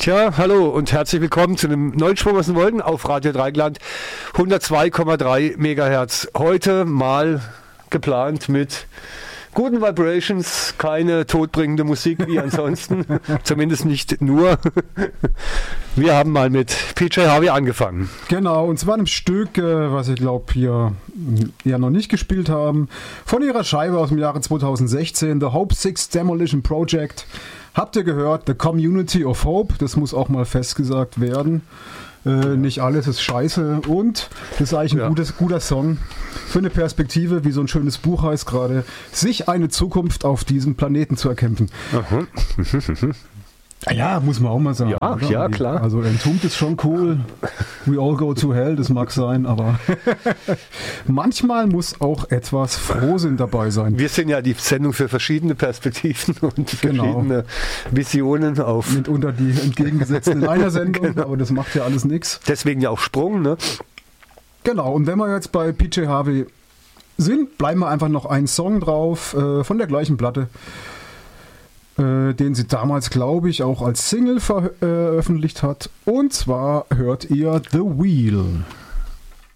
Tja, hallo und herzlich willkommen zu einem neuen Sprung aus den Wolken auf Radio Dreigland 102,3 Megahertz. Heute mal geplant mit guten Vibrations, keine todbringende Musik wie ansonsten, zumindest nicht nur. Wir haben mal mit PJ Harvey angefangen. Genau, und zwar einem Stück, was ich glaube hier ja noch nicht gespielt haben, von ihrer Scheibe aus dem Jahre 2016, The Hope 6 Demolition Project. Habt ihr gehört, The Community of Hope, das muss auch mal festgesagt werden. Nicht alles ist scheiße und das ist eigentlich ein guter Song für eine Perspektive, wie so ein schönes Buch heißt gerade, sich eine Zukunft auf diesem Planeten zu erkämpfen. Aha. Ja, muss man auch mal sagen. Ja, oder? Ja, klar. Also Entombed ist schon cool. We all go to hell, das mag sein, aber manchmal muss auch etwas Frohsinn dabei sein. Wir sind ja die Sendung für verschiedene Perspektiven und verschiedene Visionen auf. Mitunter die entgegengesetzten in einer Sendung, genau. Aber das macht ja alles nichts. Deswegen ja auch Sprung, ne? Genau, und wenn wir jetzt bei PJ Harvey sind, bleiben wir einfach noch einen Song drauf von der gleichen Platte. Den sie damals, glaube ich, auch als Single veröffentlicht hat. Und zwar hört ihr The Wheel.